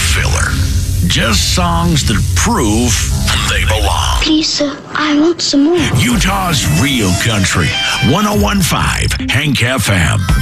filler. Just songs that prove they belong. Please, sir, I want some more. Utah's real country. 101.5 Hank FM.